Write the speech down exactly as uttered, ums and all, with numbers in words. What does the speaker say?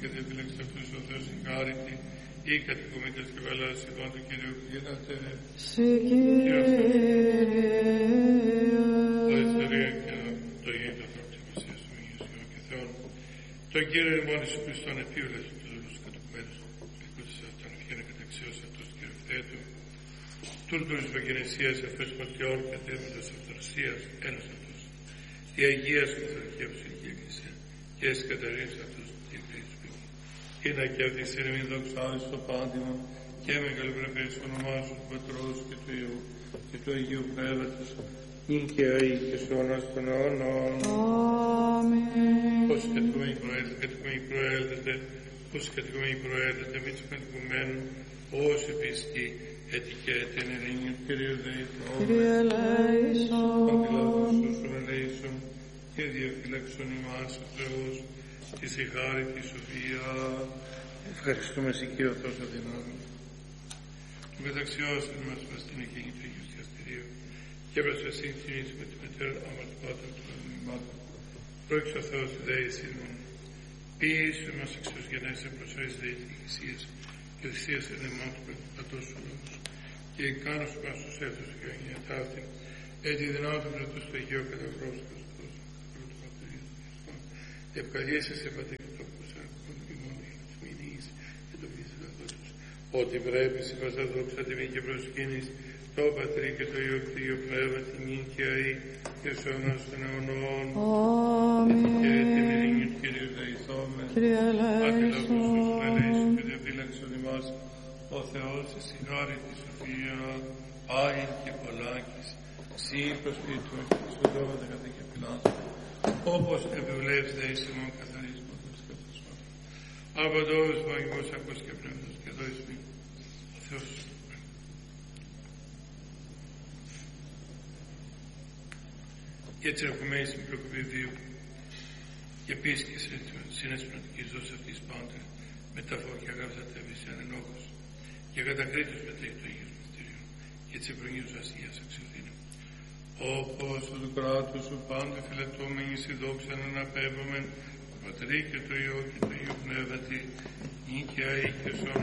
και διεπιλέξτε αυτούς ο Θεός συγχάρητη, ή κατοικομήτες και βέλας ειδών του Κυρίου γίνατε. Σε Κύριε. Το ιστορία και το γέννητο ανθρώπου της Βασίας του Υγείου και Θεών. Τον Κύριο ημών Ιησού Χριστόν επίβλεψε τους όλους κατοικουμένους, εκούτησε τον ευχήν καταξίωσε αυτούς του Κυριοφθέτου, τούρτους της Βαγγενεσίας εφές ματιών και αντίρμητος αυτορσίας, ένας αυτούς. Η Αγίας Καθολική Αψυχική Εκκλησία και εσκαταρρύψε αυτούς τη εκκλησία του και να κέρδισε να μην δοξάζει στο πάντημα και μεγάλη πρέπεια στο όνομά σου του Πατρός και του Υιού και του Αγίου Πνεύματος, νυν και αεί και σε όνας των αιώνων. Αμήν. Πώς κατοικούμενοι προέλθετε, κατοικούμενοι προέλθετε, πώς κατοικούμενοι προέλθετε, μη τους κατοικουμένου, όσοι πιστοί, ετικέτε εν ειρήνη του Κυρίου Δεϊθών. Κύριε ελέησον. Αντιλαβούς σου ελέησον και διαφυλάξον ημάς ο Θεός τη συγχάρητη σοφία. Ευχαριστούμε σε Κύριο Θεός αδυνάμει. Του μεταξιώσαν μας μας την εκείνη του Αγίου Θειαστηρίου και μας ασύγχυνης με τη μετέρα αμαρτημάτων των αδυνημάτων. Πρόκειται ο Θεός τη δέησή μου. Ποιήσε μας εξωσγενέσαι προσφέρεις δεηθηκησίες και θυσίες εν εμάς του πατός σου λόγους και ικάνος σου μας τους έλθους και αγία ταύτη έτσι δυνάτων πρωτούς του Αγίου Καταβρός Χριστός πρώτου Πατρίδου Χριστόν ευκαλίες σε πατρίδου που σε ακούν ημών για να τους μηνύεις και το πεις καθότους ότι πρέπει σε πασά δόξα τιμή και προσκύνης το Πατρί και το Υιό και το Υιό Πνεύμα την νυν και αεί και σε όνας των αιωνών. Αμήν. Και την ειρήνη του Κυρίου Δεϊθόμεν. Κύριε ελέησον. Ελέησον και διαφύλαξον ημάς ο Θεός η συγχάρητη σοφία άιν και πολλάκης σύ προσπίτου στο δώματα κατά και πειλάς όπως επιβλέψτε εις ημών καθαρίσματος καθαρισμάτων. Από τόβος μαγικός ακούς και πνεύματος και εδώ εις μη ο Θεός. Και έτσι έχουμε στην προκοπή βίου και επίσης και σύνεση πνευματικής δόσης αυτής πάντα μετά φόκια αγάπητα βυσιαν ενόχος και κατακρίτως μετέχει το Αγίος Μυστήριο και έτσι ευλογείς ασίας αξιοθήνου. Όπως του κράτους σου πάντα φιλετούμενοι στη δόξα να αναπέμπομεν το Πατρί και το Υιό και το Υιό Πνεύματι νυν και αεί και σ'